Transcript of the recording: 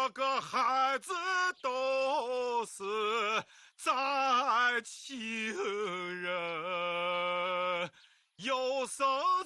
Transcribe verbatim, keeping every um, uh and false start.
个个孩子都是在亲人，有生